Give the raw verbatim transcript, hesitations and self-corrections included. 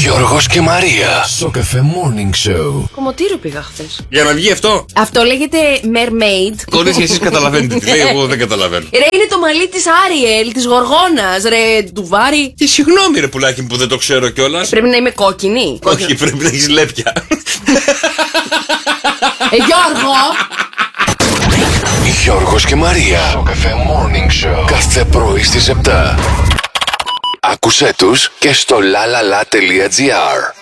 Γιώργος και Μαρία. Σοκαφέ Morning Show. Κομμωτήριο πήγα χθες. Για να βγει αυτό. Αυτό λέγεται mermaid. Κορίτσια, εσείς καταλαβαίνετε τι λέει, εγώ δεν καταλαβαίνω. Ρε, είναι το μαλλί της Άριελ, της Γοργόνας, ρε, του Βάρη. Και συγγνώμη, ρε πουλάκι μου, που δεν το ξέρω κιόλας. Πρέπει να είμαι κόκκινη. Όχι, πρέπει να έχεις λέπια. Ε, Γιώργο! Γιώργος και Μαρία. Σοκαφέ Morning Show. Κάθε πρωί στις επτά. Άκουσέ τους και στο lalala.gr.